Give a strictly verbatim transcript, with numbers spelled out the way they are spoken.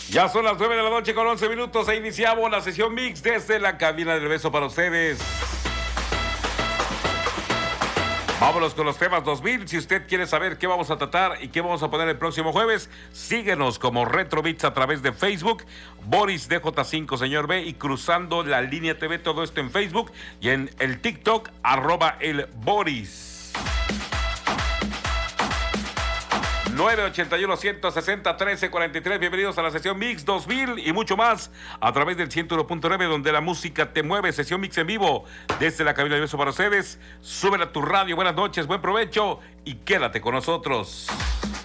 Ya son las nueve de la noche con once minutos e iniciamos la sesión mix desde la cabina del beso para ustedes. Vámonos con los temas dos mil. Si usted quiere saber qué vamos a tratar y qué vamos a poner el próximo jueves, síguenos como Retro Beats a través de Facebook, Boris D J cinco, señor B, y Cruzando la Línea T V, todo esto en Facebook y en el TikTok, arroba el Boris. nueve ochenta y uno, ciento sesenta, trece cuarenta y tres. Bienvenidos a la sesión Mix dos mil y mucho más a través del ciento uno punto nueve, donde la música te mueve. Sesión Mix en vivo desde la cabina de beso para ustedes. Súbela a tu radio. Buenas noches, buen provecho y quédate con nosotros.